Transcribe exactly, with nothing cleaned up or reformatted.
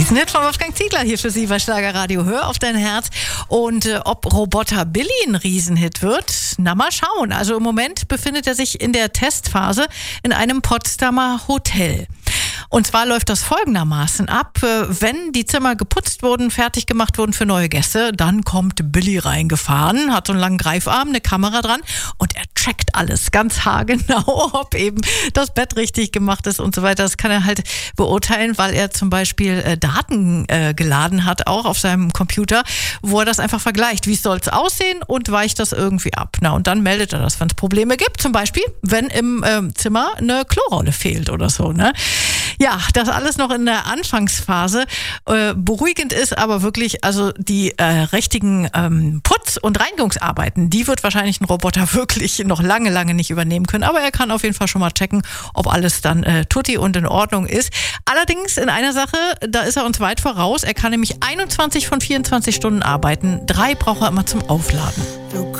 Riesenhit von Wolfgang Ziegler hier für Sie bei Schlagerradio. Hör auf dein Herz. Und äh, ob Roboter Billy ein Riesenhit wird, na mal schauen. Also im Moment befindet er sich in der Testphase in einem Potsdamer Hotel. Und zwar läuft das folgendermaßen ab. Wenn die Zimmer geputzt wurden, fertig gemacht wurden für neue Gäste, dann kommt Billy reingefahren, hat so einen langen Greifarm, eine Kamera dran und er checkt alles ganz haargenau, ob eben das Bett richtig gemacht ist und so weiter. Das kann er halt beurteilen, weil er zum Beispiel äh, Daten äh, geladen hat, auch auf seinem Computer, wo er das einfach vergleicht. Wie soll es aussehen und weicht das irgendwie ab? Na, und dann meldet er das, wenn es Probleme gibt. Zum Beispiel, wenn im äh, Zimmer eine Klorolle fehlt oder so, ne? Ja, das alles noch in der Anfangsphase. Äh, beruhigend ist aber wirklich, also die äh, richtigen ähm, Putz- und Reinigungsarbeiten, die wird wahrscheinlich ein Roboter wirklich noch lange, lange nicht übernehmen können. Aber er kann auf jeden Fall schon mal checken, ob alles dann äh, tutti und in Ordnung ist. Allerdings in einer Sache, da ist er uns weit voraus. Er kann nämlich einundzwanzig von vierundzwanzig Stunden arbeiten. Drei braucht er immer zum Aufladen.